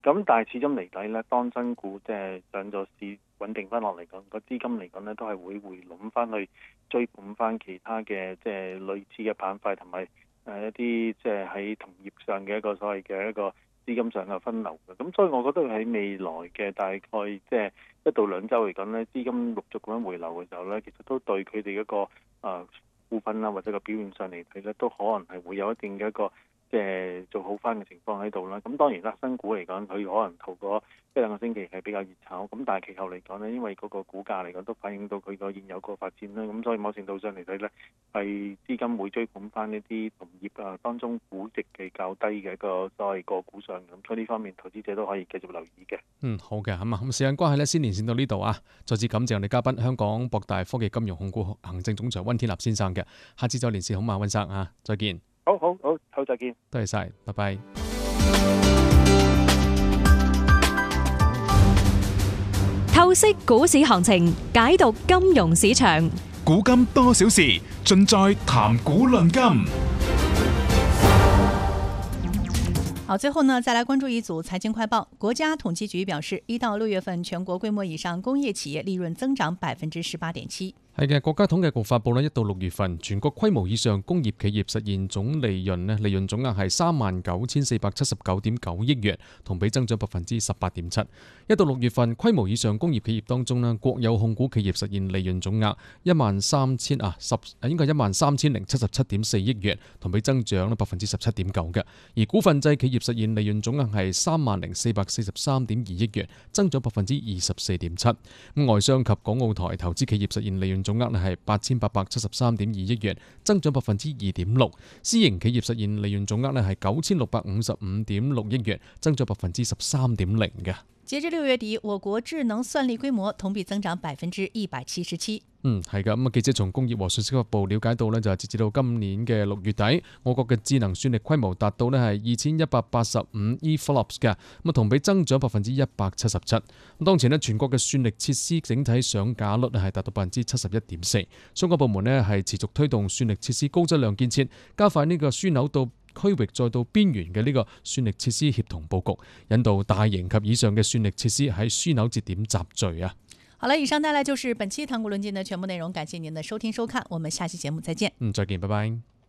咁但係始終嚟睇咧，當新股即係上咗市穩定翻落嚟講，個資金嚟講咧都係會回籠翻去追捧翻其他嘅即係類似嘅板塊，同埋一啲即係喺同業上嘅一個所謂嘅一個資金上嘅分流嘅。咁所以我覺得喺未來嘅大概即係1到2週嚟講咧，資金陸續咁樣回流嘅時候咧，其實都對佢哋一個股份啦或者個表現上嚟睇咧，都可能係會有一定嘅一個即係做好翻嘅情況喺度啦。咁當然啦，新股嚟講，佢可能頭嗰1-2個星期係比較熱炒，咁但係其後嚟講呢，因為嗰個股價嚟講都反映到佢個現有個發展啦，咁所以某程度上嚟睇呢，係資金會追捧翻一啲同業當中估值嘅較低嘅一個所謂個股上，咁所以呢方面投資者都可以繼續留意嘅。 好嘅，咁時間關係呢，先連線到呢度啊！再次感謝我哋嘉賓香港博大科技金融控股行政總裁溫天納先生嘅，下次再連線好嘛，溫生啊，再見。 好，再見。 多謝晒，拜拜。 透析股市行情，解讀金融市場， 古今多少事，盡在談股論金。 好，最後呢，再來關注一組財經快報。國家統計局表示，1到6月份全國規模以上工業企業利潤增長18.7%。 係嘅，國家統計局發布1到6月份全國規模以上工業企業實現總利潤呢，利潤總額係39,479.9億元，同比增長18.7%。1到6月份規模以上工業企業當中呢，國有控股企業實現利潤總額13,077.4億元，同比增長17.9%嘅。而股份制企業實現利潤總額係30,443.2億元，增長24.7%。外商及港澳台投資企業實現利潤總額係8,873.2億元，增長2.6%。私營企業實現利潤總額係9,655.6億元，增長13.0%嘅。 截至6月底，我國智能算力規模同比增長177%。 係噶。記者從工業和信息發布了解到呢，就係截至到今年嘅6月底，我國嘅智能算力規模達到呢係2185 EFLOPS 嘅，同比增長177%。當前呢，全國嘅算力設施整體上架率係達到71.4%。相關部門呢係持續推動算力設施高質量建設，加快呢個樞紐到區域再到邊緣嘅呢個算力設施協同佈局，引導大型及以上嘅算力設施喺樞紐節點集聚啊！ 好了，以上帶來就是本期談股論盡的全部內容，感謝您的收聽收看，我們下期節目再見。 再見，拜拜。